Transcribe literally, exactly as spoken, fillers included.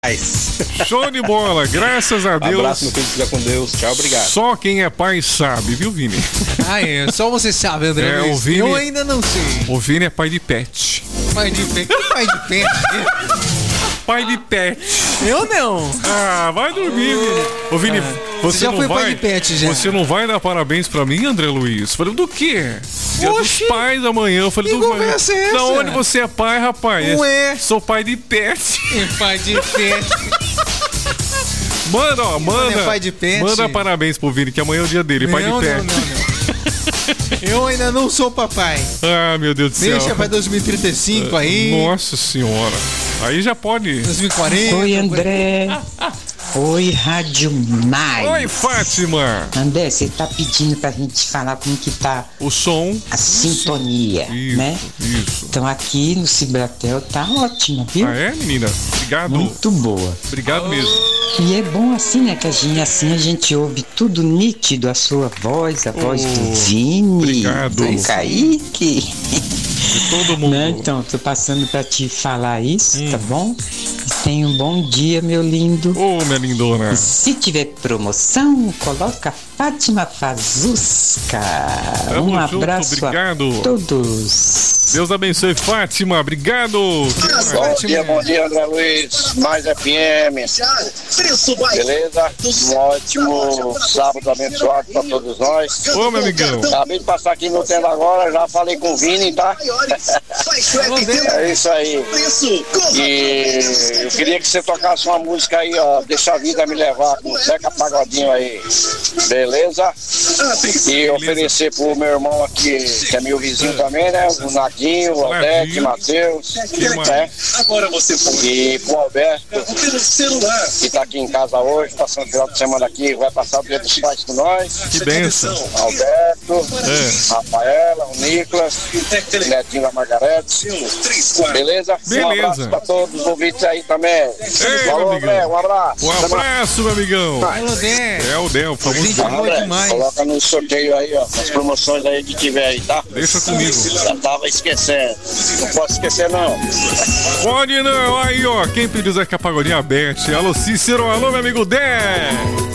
Show de bola, graças a Deus. Abraço, meu filho, fica com Deus. Tchau, obrigado. Só quem é pai sabe, viu, Vini? Ah, é, só você sabe, André. É, o Vini, eu ainda não sei. O Vini é pai de pet. Pai de pet? Que pai de pet? Pai de pet. Eu não. Ah, vai dormir, Vini. Ô, Vini, Ah, você, você já não foi vai, pai de pet, já. Você não vai dar parabéns pra mim, André Luiz? Falei, do quê? Dia Oxi. dos pais amanhã. Eu falei, Que do conversa é essa? Da onde você é pai, rapaz? Ué. Sou pai de pet. É pai de pet. Manda, ó, manda. é pai de pet? Manda parabéns pro Vini, que amanhã é o dia dele, pai não, de pet. não, não, não. Eu ainda não sou papai. Ah, meu Deus do céu. Deixa pra dois mil e trinta e cinco aí. Nossa senhora. Aí já pode. dois mil e quarenta. Oi, André. Oi, Rádio Mais. Oi, Fátima. André, você tá pedindo pra gente falar como que tá o som, a sintonia, isso, né? Isso. Então aqui no Cibratel tá ótima, viu? Ah, é, menina? Obrigado. Muito boa. Obrigado mesmo. E é bom assim, né? Que a gente, assim a gente ouve tudo nítido, a sua voz, a Oh, voz do Vini, obrigado. do Kaique. De todo mundo. Né? Então, tô passando pra te falar isso, Hum. tá bom? Tenha um bom dia, meu lindo. Ô, oh, minha lindona. E se tiver promoção, coloca Fátima Fazusca. Tamo Um junto, abraço obrigado. a todos. Deus abençoe, Fátima. Obrigado. Bom dia, bom dia, André Luiz. Mais F M. Beleza? Um ótimo sábado abençoado para todos nós. Ô, meu amigão. Acabei de passar aqui no tempo agora, já falei com o Vini, tá? É isso aí. E eu queria que você tocasse uma música aí, ó. Deixa a vida me levar, com o Zeca Pagodinho aí. Beleza? E oferecer pro meu irmão aqui, que é meu vizinho também, né? O Nadinho, o Aldete, o Matheus, né? E pro Alberto, que tá aqui em casa hoje, passando o final de semana aqui, vai passar o dia dos pais com nós. Que benção. Alberto, É. Rafaela, o Nicolas, o Netinho da Margarete. Beleza? Beleza. Um abraço pra todos os ouvintes aí também. Ei, Falou, meu amigão. André, um abraço. Um abraço, meu amigão. Alô, Dé. É o Del, famoso. Gente boa André, demais. coloca no sorteio aí, ó, as promoções aí que tiver aí, tá? Deixa comigo. Já tava esquecendo. Não posso esquecer, não. Pode não. Aí, ó. Quem pediu Zeca Pagodinho, a Beth. Alô, Cícero. Alô, meu amigo Dé.